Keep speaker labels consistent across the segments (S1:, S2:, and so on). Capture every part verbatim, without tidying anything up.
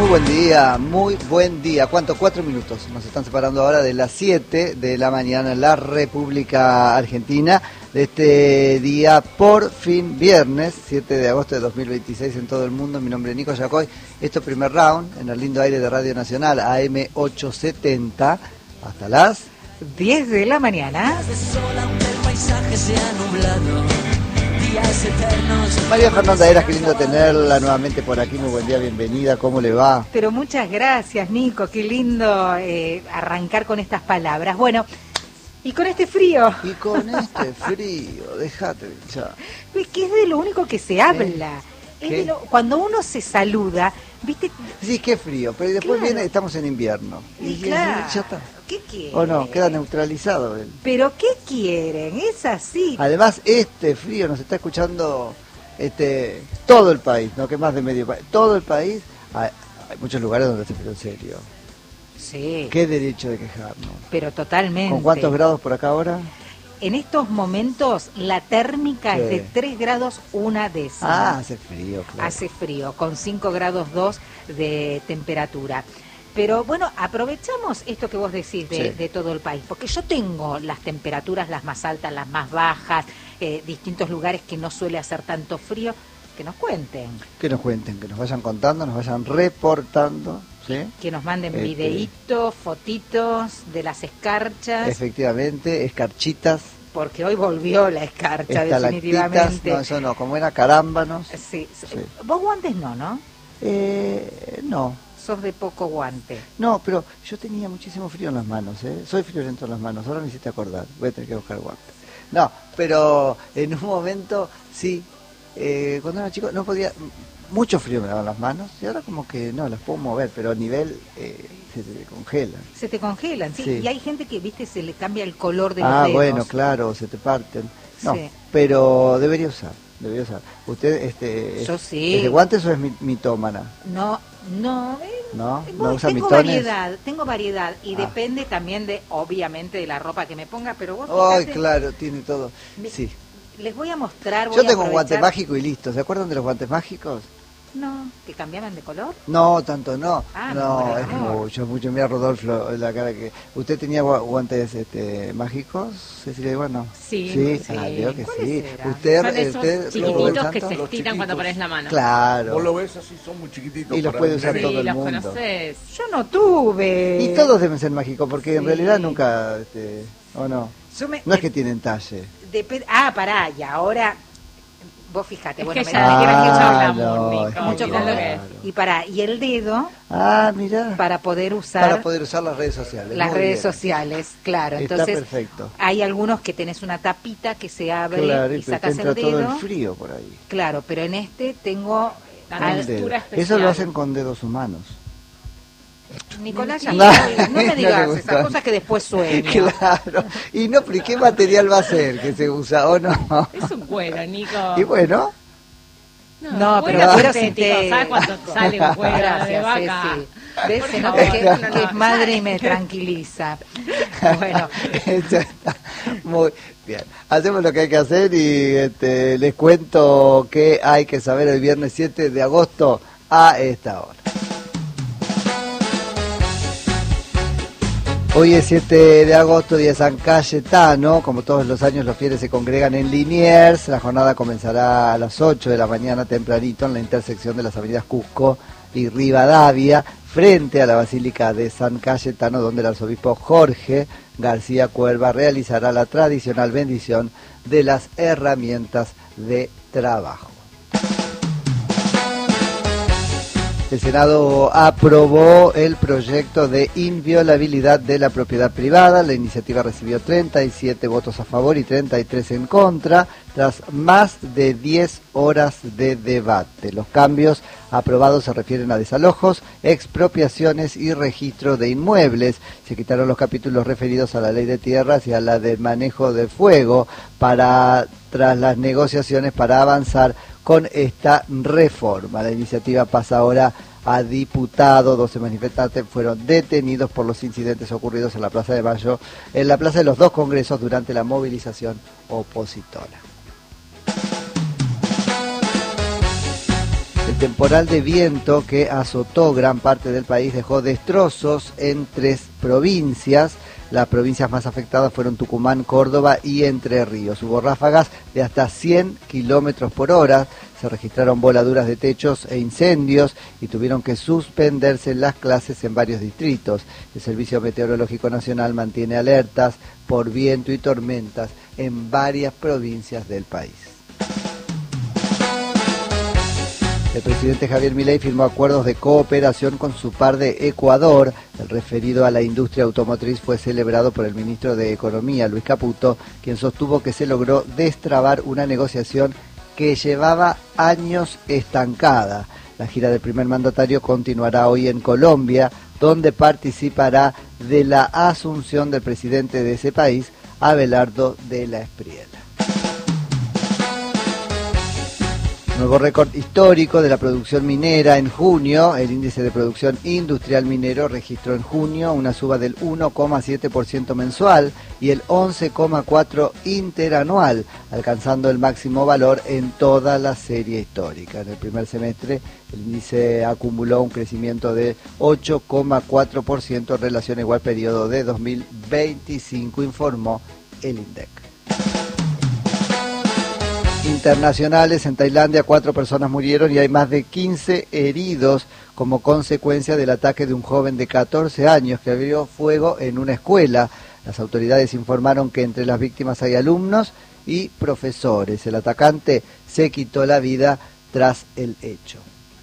S1: Muy buen día, muy buen día. ¿Cuánto? Cuatro minutos. Nos están separando ahora de las siete de la mañana en la República Argentina. De este día, por fin, viernes, siete de agosto de dos mil veintiséis en todo el mundo. Mi nombre es Nico Yacoy. Esto es Primer Round, en el lindo aire de Radio Nacional, A M ochocientos setenta. Hasta las
S2: diez de la mañana.
S1: María Fernanda Eras, qué lindo tenerla nuevamente por aquí. Muy buen día, bienvenida, ¿cómo le va?
S2: Pero muchas gracias, Nico, qué lindo eh, arrancar con estas palabras. Bueno, y con este frío.
S1: Y con este frío, déjate ya.
S2: Que es de lo único que se habla. Es de lo, cuando uno se saluda, ¿viste?
S1: Sí, qué frío, pero después
S2: claro.
S1: viene, estamos en invierno.
S2: Y,
S1: y
S2: claro,
S1: ya está.
S2: ¿Qué quieren?
S1: ¿O no? Queda neutralizado él.
S2: ¿Pero qué quieren? Es así.
S1: Además, este frío nos está escuchando este todo el país, no que más de medio país. Todo el país, hay, hay muchos lugares donde hace frío en serio.
S2: Sí.
S1: ¿Qué derecho de quejarnos?
S2: Pero totalmente.
S1: ¿Con cuántos grados por acá ahora?
S2: En estos momentos la térmica
S1: sí.
S2: es de tres grados una décima.
S1: Ah, hace frío, claro.
S2: Hace frío, con cinco grados dos de temperatura. Pero bueno, aprovechamos esto que vos decís de,
S1: sí.
S2: de todo el país, porque yo tengo las temperaturas, las más altas, las más bajas, eh, distintos lugares que no suele hacer tanto frío, que nos cuenten.
S1: Que nos cuenten, que nos vayan contando, nos vayan reportando, ¿sí?
S2: Que nos manden
S1: este...
S2: videitos, fotitos de las escarchas.
S1: Efectivamente, escarchitas.
S2: Porque hoy volvió la escarcha, definitivamente.
S1: No, eso no, como era carámbanos.
S2: Sí.
S1: sí.
S2: Vos guantes no, ¿no?
S1: Eh, no.
S2: Sos de poco guante.
S1: No, pero yo tenía muchísimo frío en las manos, ¿eh? Soy friolento en las manos, ahora me hiciste acordar, voy a tener que buscar guantes. No, pero en un momento, sí, eh, cuando era chico no podía, mucho frío me daban las manos, y ahora como que no, las puedo mover, pero a nivel eh, se te congelan.
S2: Se te congelan, sí,
S1: sí,
S2: y hay gente que, viste, se le cambia el color de los
S1: ah,
S2: dedos.
S1: Ah, bueno, claro, se te parten. No,
S2: sí.
S1: pero debería usar, debería usar. ¿Usted este,
S2: Yo
S1: es,
S2: sí.
S1: es de guantes o es mitómana?
S2: No, no, eh,
S1: ¿No?
S2: ¿No
S1: ¿No usa
S2: tengo
S1: mitones?
S2: variedad, tengo variedad, y
S1: ah.
S2: depende también de, obviamente, de la ropa que me ponga, pero vos
S1: Ay,
S2: fíjate,
S1: claro, tiene todo,
S2: me,
S1: sí.
S2: Les voy a mostrar, voy
S1: Yo tengo
S2: a
S1: un guante
S2: aprovechar...
S1: mágico y listo. ¿Se acuerdan de los guantes mágicos?
S2: No, ¿que cambiaban de color?
S1: No, tanto no.
S2: Ah,
S1: no,
S2: no,
S1: es
S2: no.
S1: mucho, mucho. Mira, Rodolfo, la cara que... ¿Usted tenía guantes este, mágicos, Cecilia? Igual no.
S3: Sí,
S1: sí.
S3: sí.
S1: Ah, creo que sí.
S3: Será?
S1: ¿Usted,
S3: son esos
S1: usted,
S3: chiquititos que se
S4: Los
S3: estiran
S4: chiquitos.
S3: cuando pones la mano.
S1: Claro.
S4: Vos lo ves así, son muy chiquititos.
S1: Y los
S4: para
S1: puede
S4: un
S1: usar
S4: nene.
S1: todo
S3: Sí,
S1: el
S3: los
S1: mundo.
S3: conoces.
S2: Yo no tuve.
S1: Y todos deben ser mágicos, porque en
S2: Sí.
S1: realidad nunca... Este, ¿o no?
S2: Yo me,
S1: No es que tienen talle.
S2: Dep- ah, pará, y ahora... Vos fíjate,
S3: Es
S2: bueno,
S3: que
S2: me
S3: ya
S2: da-
S3: le quieren
S1: Ah,
S3: mucho glamour,
S1: no,
S3: Nico.
S1: es
S2: mucho
S3: Mirá lo
S2: color.
S3: que es.
S2: Y para y el dedo
S1: Ah, mira.
S2: para poder usar
S1: Para poder usar las redes sociales.
S2: las
S1: Muy
S2: redes
S1: bien.
S2: sociales, claro.
S1: Está
S2: Entonces
S1: perfecto.
S2: hay algunos que tenés una tapita que se abre
S1: Claro,
S2: y
S1: y te
S2: sacas
S1: entra
S2: el
S1: todo
S2: dedo.
S1: el frío por ahí.
S2: Claro, pero en este tengo
S3: La
S2: al-
S1: El dedo.
S3: textura especial.
S1: Eso lo hacen con dedos humanos.
S2: Nicolás, ya
S1: No,
S2: no, me
S1: no
S2: digas
S1: le
S2: esas
S1: gusta.
S2: cosas que después sueño.
S1: Claro. Y no, pero ¿y qué material va a ser que se usa o no?
S3: Es un cuero, Nico.
S1: Y bueno,
S2: No, pero
S3: cuero
S2: cuero
S3: sintético.
S2: sintético.
S3: ¿Sabes cuánto sale un cuero de
S2: Gracias,
S3: vaca?
S2: Ceci. ¿Ves?
S3: Por
S2: Se nota
S3: favor,
S2: que,
S3: no, no,
S2: que es
S3: no.
S2: madre y me tranquiliza. Bueno,
S1: ya está. Muy bien. Hacemos lo que hay que hacer y este, les cuento qué hay que saber el viernes siete de agosto a esta hora. Hoy es siete de agosto, día de San Cayetano. Como todos los años, los fieles se congregan en Liniers. La jornada comenzará a las ocho de la mañana tempranito en la intersección de las avenidas Cusco y Rivadavia, frente a la Basílica de San Cayetano, donde el arzobispo Jorge García Cuerva realizará la tradicional bendición de las herramientas de trabajo. El Senado aprobó el proyecto de inviolabilidad de la propiedad privada. La iniciativa recibió treinta y siete votos a favor y treinta y tres en contra, tras más de diez horas de debate. Los cambios aprobados se refieren a desalojos, expropiaciones y registro de inmuebles. Se quitaron los capítulos referidos a la ley de tierras y a la de manejo de fuego para tras las negociaciones para avanzar con esta reforma. La iniciativa pasa ahora a diputado. doce manifestantes fueron detenidos por los incidentes ocurridos en la Plaza de Mayo, en la Plaza de los dos Congresos durante la movilización opositora. El temporal de viento que azotó gran parte del país dejó destrozos en tres provincias. Las provincias más afectadas fueron Tucumán, Córdoba y Entre Ríos. Hubo ráfagas de hasta cien kilómetros por hora, se registraron voladuras de techos e incendios y tuvieron que suspenderse las clases en varios distritos. El Servicio Meteorológico Nacional mantiene alertas por viento y tormentas en varias provincias del país. El presidente Javier Milei firmó acuerdos de cooperación con su par de Ecuador. El referido a la industria automotriz fue celebrado por el ministro de Economía, Luis Caputo, quien sostuvo que se logró destrabar una negociación que llevaba años estancada. La gira del primer mandatario continuará hoy en Colombia, donde participará de la asunción del presidente de ese país, Abelardo de la Espriella. Nuevo récord histórico de la producción minera en junio. El índice de producción industrial minero registró en junio una suba del uno coma siete por ciento mensual y el once coma cuatro por ciento interanual, alcanzando el máximo valor en toda la serie histórica. En el primer semestre, el índice acumuló un crecimiento de ocho coma cuatro por ciento en relación a igual periodo de dos mil veinticinco, informó el INDEC. Internacionales, en Tailandia cuatro personas murieron y hay más de quince heridos como consecuencia del ataque de un joven de catorce años que abrió fuego en una escuela. Las autoridades informaron que entre las víctimas hay alumnos y profesores. El atacante se quitó la vida tras el hecho.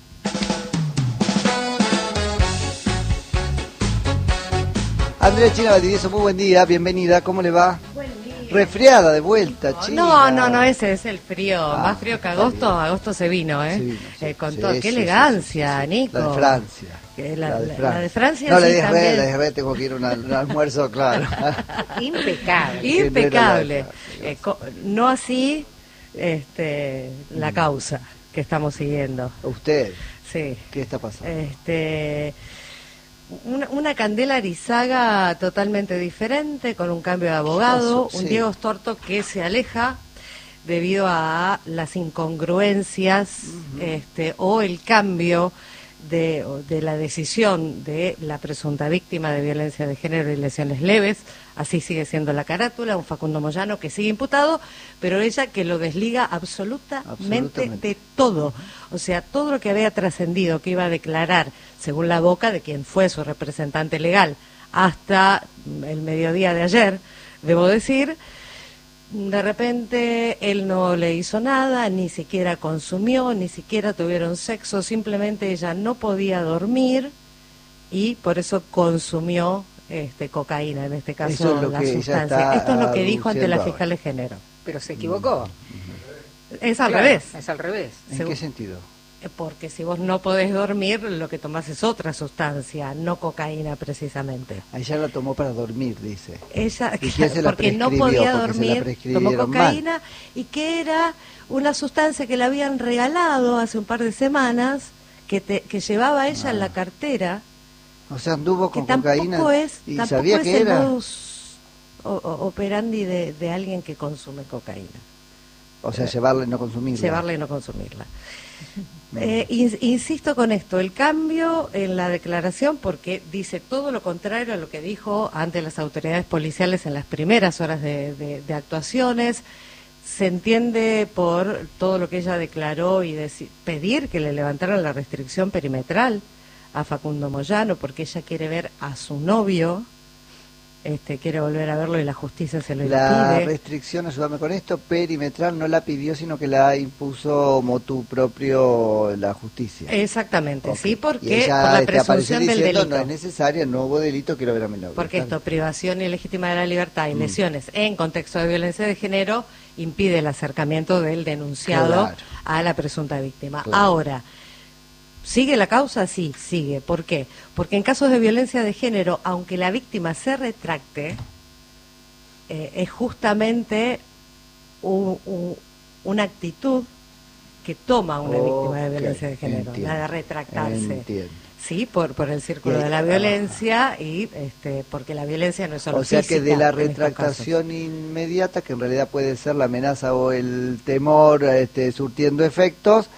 S1: Andrea China Valdivieso, muy buen día, bienvenida, ¿cómo le va?
S3: Buen día.
S1: Resfriada de vuelta, China.
S3: No, no, no, ese es el frío,
S1: Ah,
S3: más frío que agosto, agosto se vino, ¿eh?
S1: Se vino, sí.
S3: eh con
S1: Sí,
S3: todo,
S1: sí,
S3: qué
S1: sí,
S3: elegancia,
S1: sí, sí, sí.
S3: Nico.
S1: La de Francia.
S3: Que la,
S1: La de
S3: la-
S1: Francia.
S3: la de Francia
S1: No, la
S3: sí
S1: de Israel,
S3: también.
S1: la de Israel tengo que ir a un al- un almuerzo, claro.
S2: Impecable.
S3: Impecable.
S1: Sí,
S3: Eh, co- no así este, la causa que estamos siguiendo.
S1: Usted,
S3: Sí.
S1: ¿qué está pasando?
S3: Este, una, una Candela Arizaga totalmente diferente, con un cambio de abogado,
S1: Pasó,
S3: un
S1: sí.
S3: Diego Storto que se aleja debido a las incongruencias este, o el cambio de, o de la decisión de la presunta víctima de violencia de género y lesiones leves. Así sigue siendo la carátula, un Facundo Moyano que sigue imputado, pero ella que lo desliga absolutamente,
S1: Absolutamente.
S3: de todo. O sea, todo lo que había trascendido, que iba a declarar, según la boca de quien fue su representante legal, hasta el mediodía de ayer, debo decir, de repente él no le hizo nada, ni siquiera consumió, ni siquiera tuvieron sexo, simplemente ella no podía dormir y por eso consumió este, cocaína, en este caso
S1: Eso es lo
S3: la
S1: que ella
S3: sustancia.
S1: está
S3: Esto es lo que dijo ante la
S1: aduciendo
S3: fiscal de género.
S2: Pero se equivocó.
S3: Es al
S2: Claro,
S3: revés,
S2: Es al revés.
S1: ¿En
S3: según-
S1: qué sentido?
S3: eh, porque si vos no podés dormir, lo que tomás es otra sustancia, no cocaína precisamente.
S1: A ella la tomó para dormir, dice.
S3: Ella,
S1: ¿Y quién se la
S3: porque no
S1: prescribió?
S3: podía
S1: Porque se la
S3: dormir,
S1: prescribieron
S3: tomó cocaína y que era una sustancia que le habían regalado hace un par de semanas, que, te, que llevaba ella en la cartera,
S1: O sea, anduvo
S3: que
S1: con
S3: tampoco
S1: cocaína
S3: es,
S1: y
S3: tampoco
S1: sabía
S3: es
S1: que
S3: el
S1: era.
S3: modus o- o- operandi de, de alguien que consume cocaína.
S1: O sea, llevarla y no consumirla.
S3: Llevarla y no consumirla. Eh, in- insisto con esto, el cambio en la declaración, porque dice todo lo contrario a lo que dijo ante las autoridades policiales en las primeras horas de, de- de actuaciones. Se entiende por todo lo que ella declaró y deci- pedir que le levantaran la restricción perimetral a Facundo Moyano, porque ella quiere ver a su novio, este, quiere volver a verlo y la justicia se lo
S1: La
S3: impide.
S1: restricción, ayúdame con esto, perimetral no la pidió, sino que la impuso motu propio la justicia.
S3: Exactamente,
S1: Ok.
S3: sí,
S1: Y
S3: porque
S1: ella,
S3: por la
S1: este, apareció
S3: presunción del
S1: diciendo,
S3: delito.
S1: no es necesaria, no hubo delito, quiero ver a mi novio.
S3: Porque
S1: Está
S3: esto, privación ilegítima de la libertad y
S1: Mm.
S3: lesiones en contexto de violencia de género, impide el acercamiento del denunciado
S1: Claro.
S3: a la presunta víctima.
S1: Claro.
S3: Ahora, ¿sigue la causa? Sí, sigue. ¿Por qué? Porque en casos de violencia de género, aunque la víctima se retracte, eh, es justamente un- un- una actitud que toma una víctima de
S1: Ok,
S3: violencia de género,
S1: entiendo.
S3: la de retractarse.
S1: Entiendo.
S3: Sí, por, por el círculo
S1: Y-
S3: de la violencia y este, porque la violencia no es solo
S1: O sea que de
S3: física
S1: la
S3: en estos
S1: retractación inmediata, que en realidad puede ser la amenaza o el temor este, surtiendo efectos,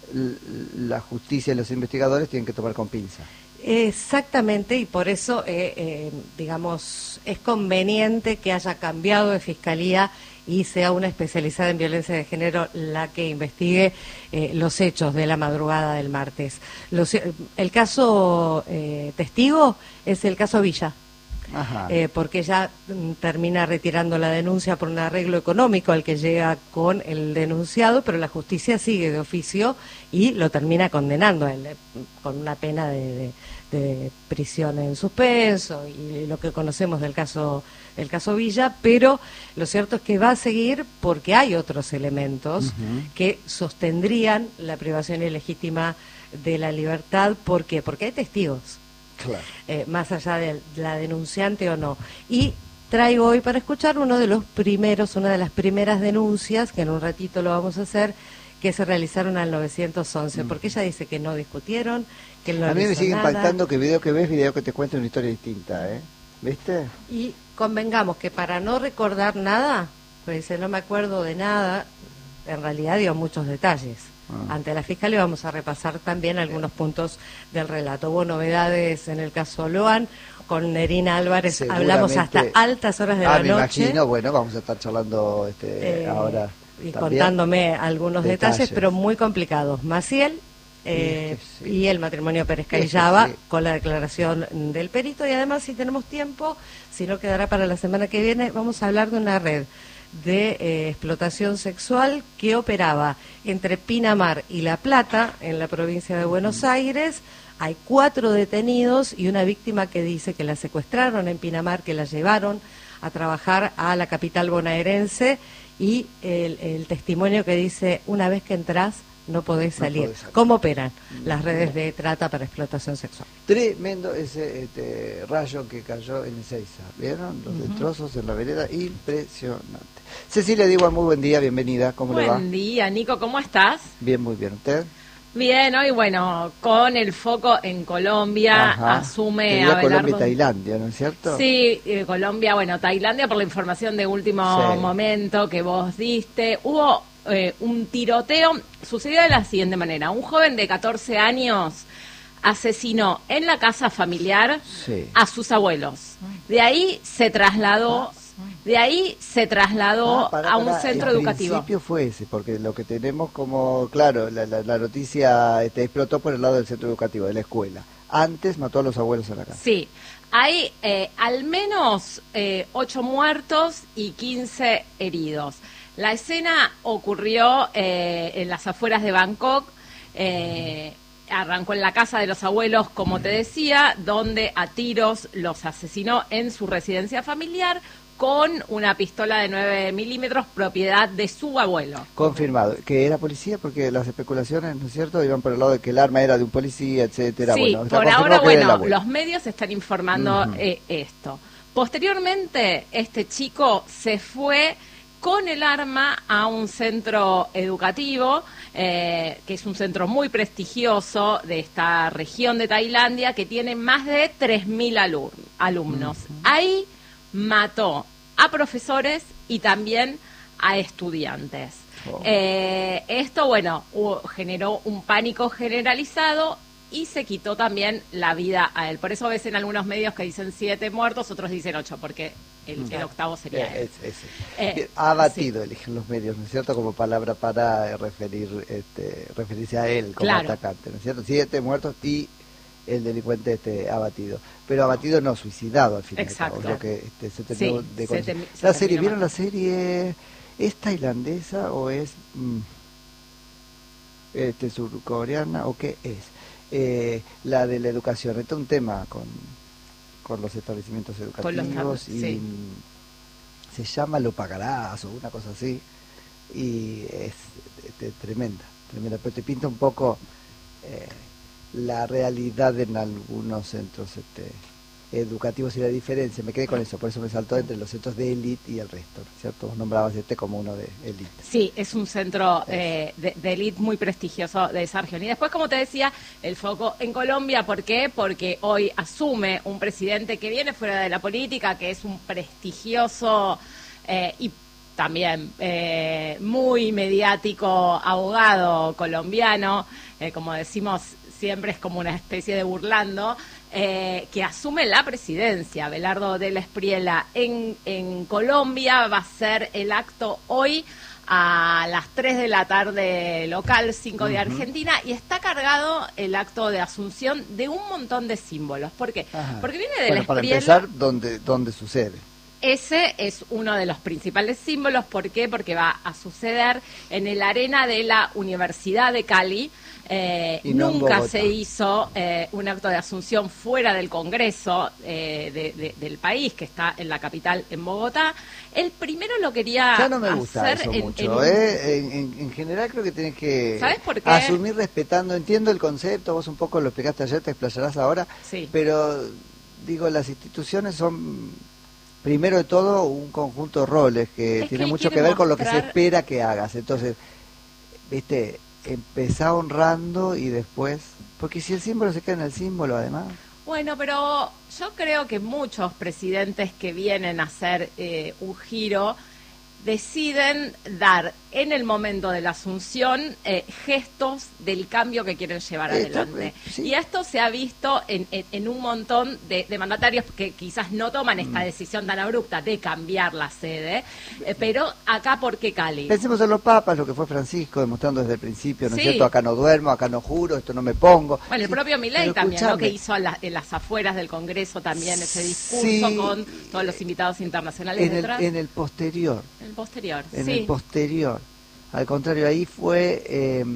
S1: la justicia y los investigadores tienen que tomar con pinza.
S3: Exactamente, y por eso, eh, eh, digamos, es conveniente que haya cambiado de fiscalía y sea una especializada en violencia de género la que investigue eh, los hechos de la madrugada del martes. Los, el caso eh, testigo es el caso Villa. Ajá. Eh, porque ella mm, termina retirando la denuncia por un arreglo económico al que llega con el denunciado, pero la justicia sigue de oficio y lo termina condenando a él, eh, con una pena de, de, de prisión en suspenso y lo que conocemos del caso el caso Villa, pero lo cierto es que va a seguir porque hay otros elementos uh-huh. que sostendrían la privación ilegítima de la libertad. ¿Por qué? Porque hay testigos. Claro. Eh, más allá de la denunciante o no. Y traigo hoy para escuchar uno de los primeros, una de las primeras denuncias, que en un ratito lo vamos a hacer, que se realizaron al novecientos once, mm. porque ella dice que no discutieron, que no
S1: A mí me sigue
S3: nada.
S1: impactando que video que ves, video que te cuenta una historia distinta, ¿eh? ¿Viste?
S3: Y convengamos que para no recordar nada, pues dice, no me acuerdo de nada, en realidad dio muchos detalles. Ah. Ante la fiscalía vamos a repasar también algunos puntos del relato. Hubo novedades en el caso Loan, con Nerina Álvarez hablamos hasta altas horas de
S1: ah,
S3: la
S1: me
S3: noche.
S1: Imagino, bueno, vamos a estar charlando este, eh, ahora.
S3: Y
S1: también
S3: contándome algunos detalles, detalles, pero muy complicados. Maciel eh, sí. y el matrimonio Pérez Cayllaba, sí. con la declaración del perito. Y además, si tenemos tiempo, si no quedará para la semana que viene, vamos a hablar de una red de eh, explotación sexual que operaba entre Pinamar y La Plata, en la provincia de Buenos Aires. Hay cuatro detenidos y una víctima que dice que la secuestraron en Pinamar, que la llevaron a trabajar a la capital bonaerense, y el, el testimonio que dice, una vez que entras no podés salir. No podés salir. ¿Cómo operan las redes de trata para explotación sexual?
S1: Tremendo ese este, rayo que cayó en Ezeiza. ¿Vieron? Los uh-huh. destrozos en la vereda, impresionante. Cecilia Diwan, muy buen día, bienvenida. ¿Cómo
S4: buen
S1: le va?
S4: Buen día, Nico, ¿cómo estás?
S1: Bien, muy bien. ¿Usted?
S4: Bien, hoy, bueno, con el foco en Colombia,
S1: Ajá.
S4: asume
S1: Abelardo... Colombia y
S4: Tailandia,
S1: ¿no es cierto?
S4: Sí, eh, Colombia, bueno, Tailandia, por la información de último sí. momento que vos diste. Hubo eh, un tiroteo, sucedió de la siguiente manera. Un joven de catorce años asesinó en la casa familiar sí. a sus abuelos. De ahí se trasladó... De ahí se trasladó ah, para, a un para, centro
S1: el
S4: educativo.
S1: El principio fue ese, porque lo que tenemos como, claro, la, la, la noticia este, explotó por el lado del centro educativo, de la escuela. Antes mató a los abuelos en la casa.
S4: Sí, hay eh, al menos eh, ocho muertos y quince heridos. La escena ocurrió eh, en las afueras de Bangkok. Eh, Arrancó en la casa de los abuelos, como te decía, donde a tiros los asesinó en su residencia familiar con una pistola de nueve milímetros, propiedad de su abuelo.
S1: Confirmado. ¿Que era policía? Porque las especulaciones, ¿no es cierto?, iban por el lado de que el arma era de un policía, etcétera.
S4: Sí,
S1: bueno,
S4: por ahora, bueno, los medios están informando uh-huh. eh, esto. Posteriormente, este chico se fue con el arma a un centro educativo, eh, que es un centro muy prestigioso de esta región de Tailandia, que tiene más de tres mil alum- alumnos. Uh-huh. Ahí mató a profesores y también a estudiantes. Oh. Eh, esto, bueno, hubo, generó un pánico generalizado y se quitó también la vida a él. Por eso ves en algunos medios que dicen siete muertos, otros dicen ocho, porque el, el octavo sería él.
S1: Es, es, es. Eh, abatido, sí. Eligen los medios, ¿no es cierto?, como palabra para eh, referir, este, referirse a él como claro. atacante, ¿no es cierto? Siete muertos y el delincuente este abatido, pero abatido no, suicidado al final.
S4: Exacto.
S1: Lo que este, se terminó
S4: sí,
S1: de
S4: se te,
S1: la
S4: se
S1: serie, ¿vieron la serie? ¿Es tailandesa o es mm, este surcoreana o qué es? Eh, la de la educación. Este es un tema con, con los establecimientos educativos los, y sí. mm, se llama Lo Pagarás o una cosa así y es este, tremenda, tremenda, pero te pinta un poco eh, la realidad en algunos centros este, educativos y la diferencia. Me quedé con eso, por eso me saltó entre los centros de élite y el resto, ¿cierto? Vos nombrabas este como uno de élite.
S4: Sí, es un centro eh, de, de élite muy prestigioso de esa región. Y después, como te decía, el foco en Colombia. ¿Por qué? Porque hoy asume un presidente que viene fuera de la política, que es un prestigioso eh, y también eh, muy mediático abogado colombiano, eh, como decimos siempre es como una especie de burlando, eh, que asume la presidencia. Abelardo Della Espriella en, en Colombia va a ser el acto hoy a las tres de la tarde local, cinco de Argentina, y está cargado el acto de asunción de un montón de símbolos. ¿Por qué?
S1: Ajá.
S4: Porque viene de
S1: bueno,
S4: la
S1: para
S4: Espriella.
S1: empezar, ¿dónde, dónde sucede?
S4: Ese es uno de los principales símbolos. ¿Por qué? Porque va a suceder en el arena de la Universidad de Cali. Eh,
S1: Y no en
S4: nunca
S1: Bogotá.
S4: se hizo eh, un acto de asunción fuera del Congreso eh, de, de, del país, que está en la capital, en Bogotá. El primero lo quería
S1: Ya no me gusta
S4: hacer
S1: eso
S4: en,
S1: mucho,
S4: en-
S1: ¿eh? En, en- en general creo que tenés que
S4: ¿Sabes por qué?
S1: asumir respetando, entiendo el concepto, vos un poco lo explicaste ayer, te explayarás ahora,
S4: Sí.
S1: pero digo, las instituciones son, primero de todo, un conjunto de roles que
S4: Es que
S1: tiene
S4: él
S1: mucho que
S4: quiere
S1: ver con lo que se
S4: mostrar-
S1: espera que hagas. Entonces, viste, empezá honrando y después, porque si el símbolo se queda en el símbolo, además.
S4: Bueno, pero yo creo que muchos presidentes que vienen a hacer eh, un giro deciden dar en el momento de la asunción eh, gestos del cambio que quieren llevar
S1: Eh,
S4: adelante.
S1: eh, sí.
S4: Y esto se ha visto en, en- en un montón de, de mandatarios que quizás no toman esta
S1: Mm.
S4: decisión tan abrupta de cambiar la sede, eh, pero acá, ¿por qué Cali?
S1: Pensemos en los papas, lo que fue Francisco, demostrando desde el principio, ¿no es
S4: Sí.
S1: cierto? Acá no duermo, acá no juro, esto no me pongo.
S4: Bueno, el
S1: Sí,
S4: propio Milei
S1: pero
S4: también, ¿no?
S1: escuchame,
S4: Que hizo a la- en las afueras del Congreso también ese discurso
S1: Sí.
S4: con todos los invitados internacionales
S1: en el,
S4: detrás.
S1: en el posterior,
S4: El posterior,
S1: en
S4: sí.
S1: el posterior. Al contrario, ahí fue eh,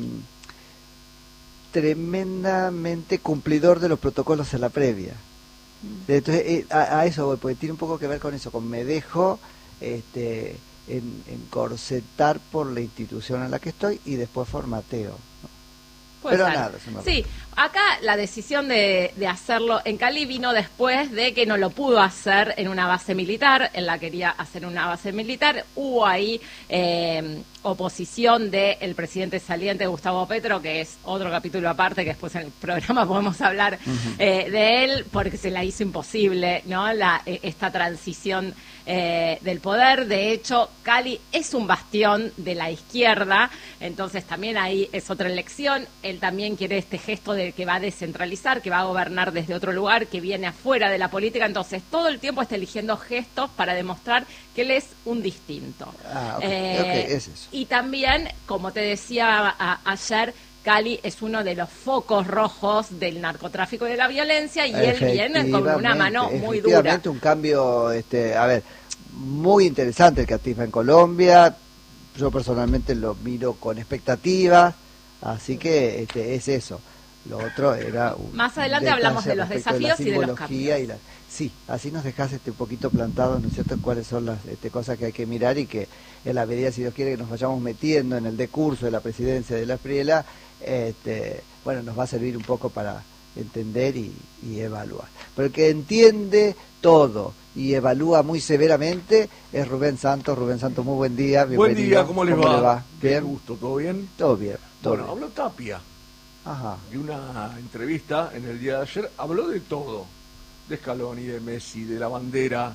S1: tremendamente cumplidor de los protocolos en la previa.
S4: Mm.
S1: Entonces, eh, a, a eso voy, porque tiene un poco que ver con eso, con me dejo este, en, encorsetar por la institución en la que estoy y después formateo. ¿no?
S4: Puede
S1: Pero
S4: ser.
S1: nada, se me
S4: Sí, acá la decisión de, de hacerlo en Cali vino después de que no lo pudo hacer en una base militar. Él la quería hacer en una base militar. Hubo ahí eh, oposición del presidente saliente Gustavo Petro, que es otro capítulo aparte, que después en el programa podemos hablar eh, de él, porque se la hizo imposible, ¿no? La, eh, esta transición eh, del poder. De hecho, Cali es un bastión de la izquierda, entonces también ahí es otra elección. Él también quiere este gesto de que va a descentralizar, que va a gobernar desde otro lugar, que viene afuera de la política, entonces todo el tiempo está eligiendo gestos para demostrar que él es un distinto.
S1: Ah, ok,
S4: Eh,
S1: ok, es eso.
S4: Y también, como te decía a- ayer, Cali es uno de los focos rojos del narcotráfico y de la violencia, y él viene con una mano muy dura.
S1: Efectivamente, un cambio, este, a ver, muy interesante el que activa en Colombia. Yo personalmente lo miro con expectativas, así que este, es eso. Lo otro era un
S4: Más adelante
S1: detalle
S4: hablamos de los
S1: respecto
S4: desafíos
S1: la
S4: y de los
S1: simbología
S4: cambios.
S1: y la- sí, así nos dejas este, un poquito plantados, ¿no es cierto?, cuáles son las este, cosas que hay que mirar y que en la medida, si Dios quiere, que nos vayamos metiendo en el decurso de la presidencia de la Espriella, este, bueno, nos va a servir un poco para entender y, y evaluar. Pero el que entiende todo y evalúa muy severamente es Rubén Santos. Rubén Santos, muy buen día.
S5: Buen
S1: bienvenido.
S5: día, ¿cómo les va? Qué
S1: Bien,
S5: gusto, ¿todo bien?
S1: todo bien. Todo
S5: Bueno,
S1: bien.
S5: habló Tapia
S1: Ajá.
S5: de una entrevista en el día de ayer, habló de todo, de Scaloni, de Messi, de la bandera,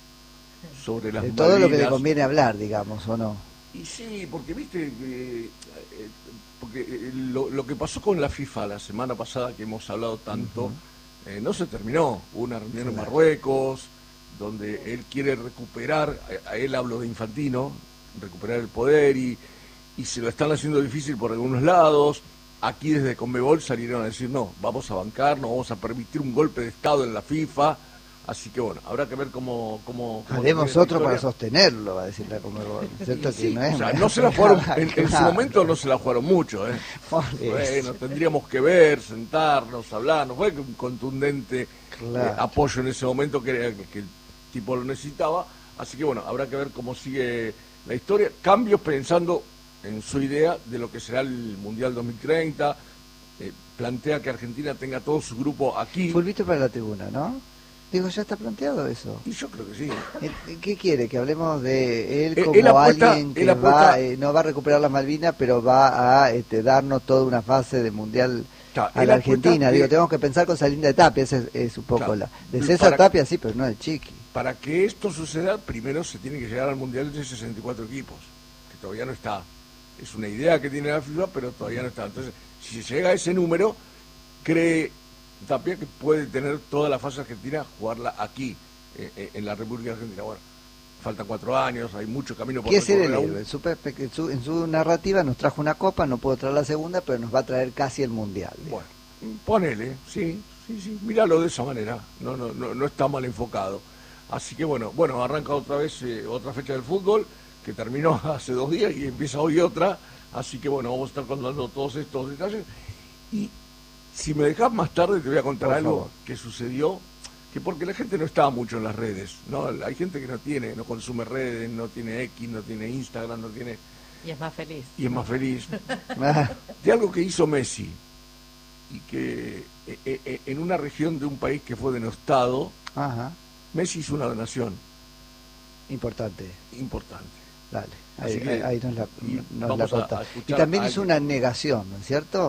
S5: sobre las
S1: De todo lo que le
S5: Malvinas.
S1: conviene hablar, digamos, ¿o no?
S5: Y sí, porque viste, eh, eh, porque eh, lo, lo que pasó con la FIFA la semana pasada, que hemos hablado tanto, eh, no se terminó. Hubo una reunión en
S1: Claro.
S5: Marruecos, donde él quiere recuperar, a, a él hablo de Infantino, recuperar el poder, y, y se lo están haciendo difícil por algunos lados. Aquí desde Conmebol salieron a decir, no, vamos a bancar, no vamos a permitir un golpe de Estado en la FIFA. Así que bueno, habrá que ver cómo... cómo, cómo
S1: Haremos
S5: termina esta
S1: otro para
S5: historia.
S1: sostenerlo, va a decir la Conmebol, ¿cierto?
S5: Y
S1: Que
S5: sí,
S1: no es
S5: o sea,
S1: una-
S5: no se la jugaron, en, en su
S1: Claro.
S5: momento no se la jugaron mucho, ¿eh?
S1: Por
S5: Bueno,
S1: eso.
S5: tendríamos que ver, sentarnos, hablar, no fue un contundente
S1: Claro.
S5: eh, apoyo en ese momento que, era- que el tipo lo necesitaba, así que bueno, habrá que ver cómo sigue la historia, cambios pensando en su idea de lo que será el Mundial dos mil treinta, eh, plantea que Argentina tenga todo su grupo aquí,
S1: Fulvito para la tribuna, ¿no? Digo, ya está planteado eso.
S5: y yo creo que sí.
S1: Eh, ¿Qué quiere? ¿Que hablemos de él
S5: Él-
S1: como
S5: él apuesta-
S1: alguien que
S5: él apuesta-
S1: va, eh, no va a recuperar las Malvinas, pero va a este, darnos toda una fase de mundial
S5: Claro,
S1: a
S5: él
S1: la
S5: apuesta
S1: Argentina?
S5: que-
S1: Digo, tenemos que pensar con Salinda de Tapia, esa es, es un poco
S5: Claro.
S1: la... De César
S5: Para-
S1: Tapia sí, pero no de Chiqui.
S5: para que esto suceda, primero se tiene que llegar al Mundial de sesenta y cuatro equipos, que todavía no está. Es una idea que tiene la FIFA, pero todavía no está. Entonces, si se llega a ese número, cree Tapia que puede tener toda la fase argentina, jugarla aquí, eh, en la República Argentina. Bueno, faltan cuatro años, hay mucho camino por
S1: recorrer.
S5: ¿Qué es el
S1: héroe? En su, en, su, en su narrativa nos trajo una copa, no puedo traer la segunda, pero nos va a traer casi el Mundial.
S5: Bueno, ponele, sí, sí, sí, míralo de esa manera, no, no, no, no está mal enfocado. Así que bueno, bueno, arranca otra vez eh, otra fecha del fútbol, que terminó hace dos días y empieza hoy otra, así que bueno, vamos a estar contando todos estos detalles. Y si me dejas más tarde te voy a contar
S1: por
S5: algo
S1: favor.
S5: que sucedió, que porque la gente no está mucho en las redes, ¿no? Hay gente que no tiene, no consume redes, no tiene X, no tiene Instagram, no tiene...
S3: Y es más feliz.
S5: Y es más feliz. De algo que hizo Messi, y que eh, eh, en una región de un país que fue denostado,
S1: Ajá.
S5: Messi hizo una donación
S1: Importante.
S5: importante.
S1: Dale,
S5: Así
S1: ahí,
S5: que,
S1: ahí nos la,
S5: y
S1: nos
S5: vamos
S1: la
S5: a-
S1: contá.
S5: a
S1: Y
S5: escuchar
S1: también
S5: a
S1: hizo
S5: alguien.
S1: una negación, ¿no es cierto?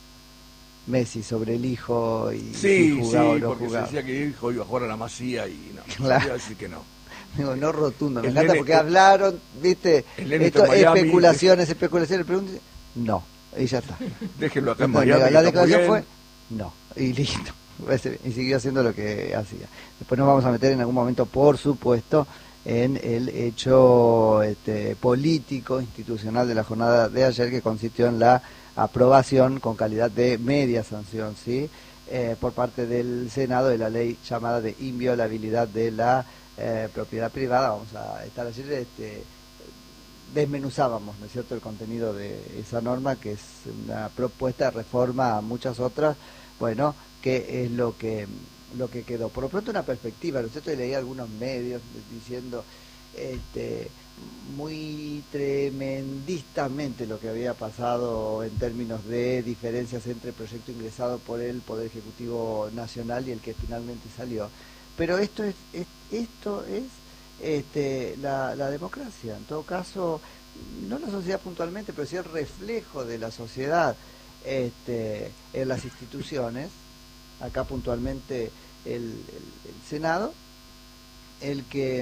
S1: Messi sobre el hijo y
S5: Sí,
S1: si
S5: sí,
S1: jugaba o no
S5: porque se
S1: jugaba.
S5: decía que el hijo iba a jugar a la Masía y no,
S1: Claro.
S5: iba a decir que no.
S1: Digo, no rotundo, me
S5: El
S1: encanta
S5: nene-
S1: porque hablaron, viste,
S5: el nene
S1: esto,
S5: está en Miami,
S1: especulaciones, especulaciones, preguntas, no, y ya está.
S5: Déjenlo acá en
S1: No,
S5: Miami.
S1: la,
S5: que
S1: la
S5: está muy
S1: declaración
S5: bien.
S1: fue, no, y listo, y siguió haciendo lo que hacía. Después nos vamos a meter en algún momento, por supuesto, en el hecho este, político, institucional de la jornada de ayer, que consistió en la aprobación con calidad de media sanción, ¿sí? Eh, por parte del Senado de la ley llamada de inviolabilidad de la eh, propiedad privada. Vamos a estar ayer, este, desmenuzábamos, ¿no es cierto?, el contenido de esa norma, que es una propuesta de reforma a muchas otras, bueno, que es lo que lo que quedó. Por lo pronto una perspectiva, ¿no es cierto?, y leí algunos medios diciendo este muy tremendistamente lo que había pasado en términos de diferencias entre el proyecto ingresado por el Poder Ejecutivo Nacional y el que finalmente salió. Pero esto es, es esto es este, la, la democracia. En todo caso, no la sociedad puntualmente, pero sí el reflejo de la sociedad este, en las instituciones. Acá puntualmente el, el, el Senado, el que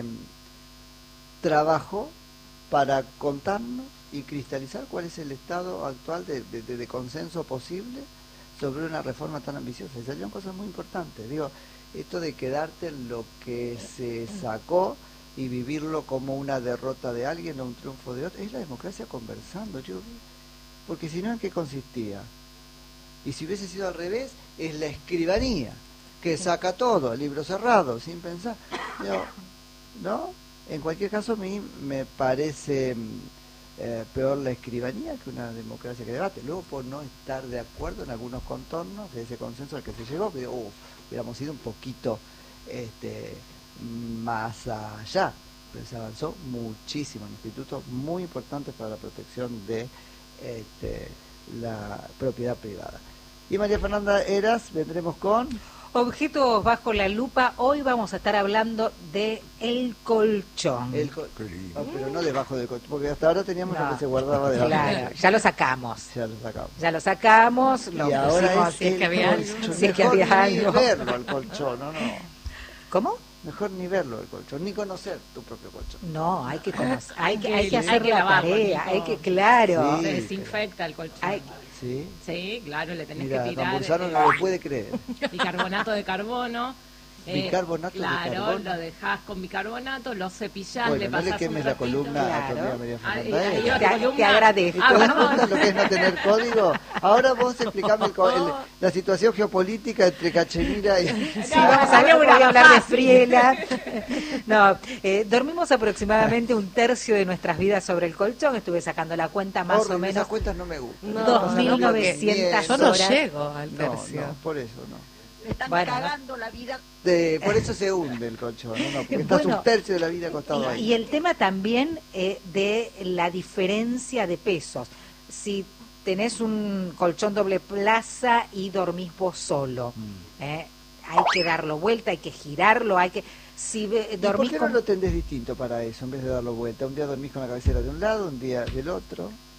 S1: trabajó para contarnos y cristalizar cuál es el estado actual de, de, de, de consenso posible sobre una reforma tan ambiciosa. Y salieron cosas muy importantes. Digo, esto de quedarte en lo que se sacó y vivirlo como una derrota de alguien o un triunfo de otro, es la democracia conversando, yo porque si no, ¿en qué consistía? Y si hubiese sido al revés, es la escribanía, que saca todo, el libro cerrado, sin pensar. Digo, ¿no? En cualquier caso, a mí me parece eh, peor la escribanía que una democracia que debate. Luego, por no estar de acuerdo en algunos contornos de ese consenso al que se llegó, digo, uf, hubiéramos ido un poquito este, más allá. Pero se avanzó muchísimo en institutos muy importantes para la protección de este, la propiedad privada. Y María Fernanda Heras, vendremos con...
S2: Objetos bajo la lupa. Hoy vamos a estar hablando de el colchón.
S1: El co-
S5: Qué lindo.
S1: no, pero no debajo del colchón, porque hasta ahora teníamos
S2: No.
S1: lo que se guardaba debajo.
S2: Claro, ya lo sacamos.
S1: Ya lo sacamos.
S2: Ya lo sacamos, lo
S1: Y ahora
S2: pusimos-
S1: es
S3: si es
S1: el
S3: que había algo.
S1: colchón.
S2: Si es que
S1: Mejor
S2: había
S1: ni
S2: algo.
S1: verlo al colchón, no, no.
S2: ¿Cómo?
S1: Mejor ni verlo el colchón, ni conocer tu propio colchón.
S2: No, hay que conocer, hay que, hay
S4: Hay
S2: que
S4: que
S2: hacer la
S4: lavarlo,
S2: tarea,
S4: Nico.
S2: hay que, claro.
S1: Sí.
S4: Se desinfecta el colchón.
S2: Hay-
S1: ¿Sí?
S4: Sí, claro, le tenés
S1: Mira,
S4: que
S1: don
S4: tirar
S1: Burzano
S4: eh,
S1: no lo puede creer.
S4: bicarbonato de carbono.
S1: Bicarbonato de
S4: claro,
S1: carbono.
S4: lo dejás con bicarbonato, lo cepillás,
S1: Bueno,
S4: le
S1: no le
S4: pasás un
S1: quemes la
S4: trapito.
S1: columna a tu
S2: Claro.
S1: amiga María
S4: Ahí-
S1: Fernanda
S4: ahí
S1: Heras.
S4: va
S2: Te,
S4: tu columna.
S2: te agradezco.
S1: ¿Te das cuenta lo que es no tener código? Ahora vos explicame el co- el- la situación geopolítica entre Cachemira y...
S2: Sí, vamos a hablar, voy a hablar de Friela. No, eh, dormimos aproximadamente un tercio de nuestras vidas sobre el colchón. Estuve sacando la cuenta más
S1: Horrible,
S2: o menos.
S1: esas cuentas no me gustan.
S3: No,
S2: dos
S1: Pasan
S2: mil
S1: rápido,
S2: novecientas
S3: Yo no
S2: horas.
S3: llego al
S1: No,
S3: tercio.
S1: no, por eso no.
S6: Le están
S2: Bueno, ¿no?
S6: cagando la vida.
S1: De- por eso se hunde el colchón, ¿no? no porque estás
S2: Bueno,
S1: un tercio de la vida acostado ahí.
S2: Y, y el tema también eh, de la diferencia de pesos. Si tenés un colchón doble plaza y dormís vos solo,
S1: Mm.
S2: eh, hay que darlo vuelta, hay que girarlo, hay que... Si ve-
S1: ¿Y por
S2: dormís
S1: qué
S2: con...
S1: no lo tendés distinto para eso, en vez de darlo vuelta? Un día dormís con la cabecera de un lado, un día del otro.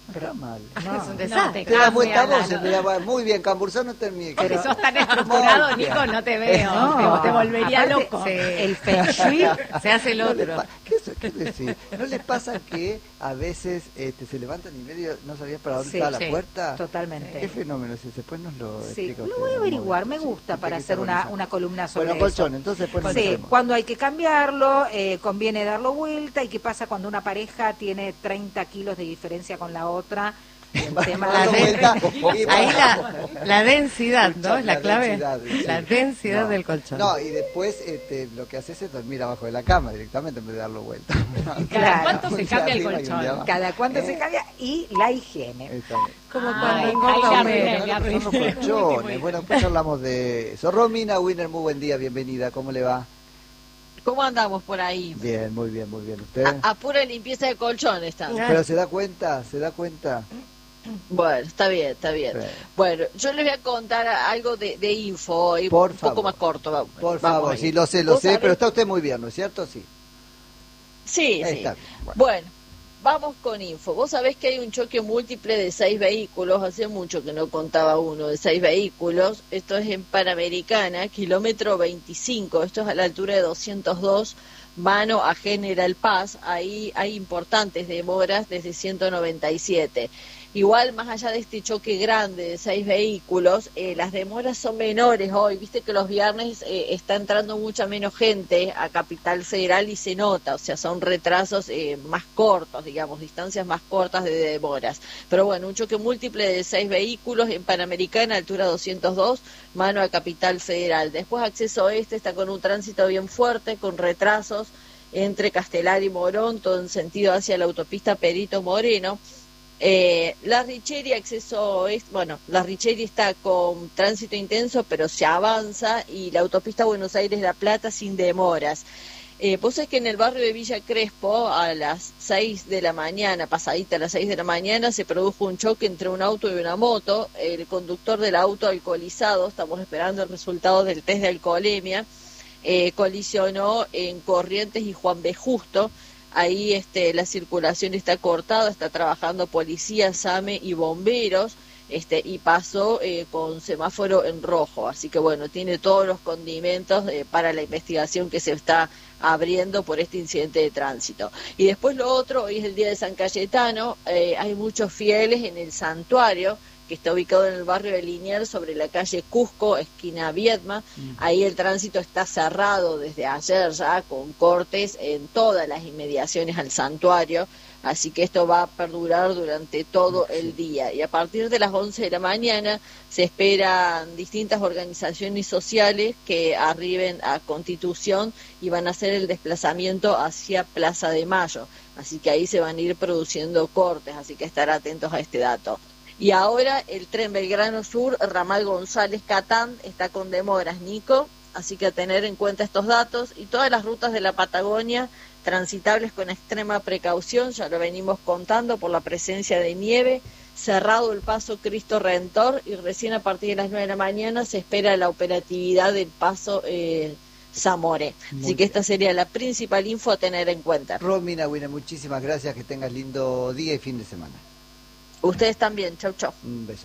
S1: Pero mal.
S2: No,
S3: es un
S4: No,
S3: desastre.
S1: Te das vuelta
S4: cambia
S1: vos,
S4: la-
S1: te da- muy bien, Cambursano termina.
S4: Porque sos tan estructurado,
S1: Muy bien.
S4: Nico, no te veo.
S2: No,
S4: te, te volvería
S2: aparte,
S4: loco.
S3: sí.
S2: El feng shui
S3: Se hace el
S1: No le
S3: otro.
S1: pa- ¿Qué, es- qué decir? ¿No les pasa que a veces este, se levantan y medio no sabías para dónde
S2: Sí,
S1: estaba la
S3: sí,
S1: puerta?
S2: totalmente.
S1: ¿Qué fenómeno es ese? Después nos lo
S2: Sí,
S1: explica
S2: lo
S1: usted,
S2: voy a
S1: muy
S2: averiguar,
S1: bien.
S2: me
S1: Sí,
S2: gusta
S1: usted
S2: para
S1: que
S2: hacer
S1: está
S2: una,
S1: organizado.
S2: una columna sobre
S1: Bueno, colchón,
S2: eso.
S1: entonces después nos
S2: Sí,
S1: metemos.
S2: cuando hay que cambiarlo, eh, conviene darlo vuelta. ¿Y qué pasa cuando una pareja tiene treinta kilos de diferencia con la otra? El tema
S3: La
S1: Dando
S3: de-
S1: vuelta, y-
S3: Ahí la, la densidad, ¿no? Es la clave.
S1: densidad, sí.
S3: La densidad
S1: No,
S3: del colchón.
S1: No, y después este, lo que haces es dormir abajo de la cama directamente en vez de darlo vuelta.
S4: ¿Cada
S2: Claro.
S4: cuánto se
S1: Un día
S4: cambia el
S1: arriba y un día
S4: colchón?
S1: abajo.
S2: cada cuánto
S1: Eh.
S2: se cambia y la higiene.
S1: Está bien.
S3: Como
S4: Ay,
S3: cuando
S4: ay,
S3: engorda
S4: la
S3: Homero.
S4: arruiné.
S1: Claro,
S4: arruiné.
S1: son los colchones. Bueno, después hablamos de eso. Romina Winner, muy buen día, bienvenida. ¿Cómo le va?
S6: ¿Cómo andamos por ahí?
S1: Bien, muy bien, muy bien. ¿Usted?
S6: A, a pura limpieza de colchón están.
S3: Ah.
S1: Pero se da cuenta, se da cuenta.
S6: Bueno, está bien, está bien.
S1: Sí.
S6: Bueno, yo les voy a contar algo de, de info hoy,
S1: Por
S6: un
S1: favor.
S6: poco más corto. Vamos,
S1: Por
S6: vamos
S1: favor,
S6: ahí.
S1: sí, lo sé, lo
S6: ¿Vos
S1: sé,
S6: sabés?
S1: pero está usted muy bien, ¿no es cierto? Sí.
S6: Sí, sí.
S1: Está bien. Bueno.
S6: Bueno, vamos con info. Vos sabés que hay un choque múltiple de seis vehículos, hace mucho que no contaba uno de seis vehículos. Esto es en Panamericana, kilómetro veinticinco, esto es a la altura de doscientos dos, mano a General Paz. Ahí hay importantes demoras desde ciento noventa y siete. Igual, más allá de este choque grande de seis vehículos, eh, las demoras son menores hoy. Viste que los viernes eh, está entrando mucha menos gente a Capital Federal y se nota, o sea, son retrasos eh, más cortos, digamos, distancias más cortas de demoras. Pero bueno, un choque múltiple de seis vehículos en Panamericana, altura doscientos dos, mano a Capital Federal. Después, acceso oeste está con un tránsito bien fuerte, con retrasos entre Castelar y Morón, todo en sentido hacia la autopista Perito Moreno. Eh, la Richeri, acceso es, bueno, la Richeri está con tránsito intenso, pero se avanza, y la autopista Buenos Aires-La Plata sin demoras. Eh, pues es que en el barrio de Villa Crespo, a las seis de la mañana, pasadita a las seis de la mañana, se produjo un choque entre un auto y una moto. El conductor del auto alcoholizado, estamos esperando el resultado del test de alcoholemia, eh, colisionó en Corrientes y Juan B. Justo. Ahí este, la circulación está cortada, está trabajando policía, SAME y bomberos, este, y pasó eh, con semáforo en rojo. Así que bueno, tiene todos los condimentos eh, para la investigación que se está abriendo por este incidente de tránsito. Y después lo otro, hoy es el día de San Cayetano, eh, hay muchos fieles en el santuario, que está ubicado en el barrio de Liniers, sobre la calle Cusco, esquina Viedma. Ahí el tránsito está cerrado desde ayer ya, con cortes en todas las inmediaciones al santuario, así que esto va a perdurar durante todo el día. Y a partir de las once de la mañana se esperan distintas organizaciones sociales que arriben a Constitución y van a hacer el desplazamiento hacia Plaza de Mayo, así que ahí se van a ir produciendo cortes, así que estar atentos a este dato. Y ahora el tren Belgrano Sur, ramal González Catán, está con demoras, Nico, así que a tener en cuenta estos datos, y todas las rutas de la Patagonia transitables con extrema precaución, ya lo venimos contando por la presencia de nieve, cerrado el paso Cristo Redentor, y recién a partir de las nueve de la mañana se espera la operatividad del paso eh, Zamore.
S1: Muy
S6: Así que
S1: bien.
S6: esta sería la principal info a tener en cuenta.
S1: Romina Winner, muchísimas gracias, que tengas lindo día y fin de semana.
S6: Ustedes también, chau chau.
S1: Un beso.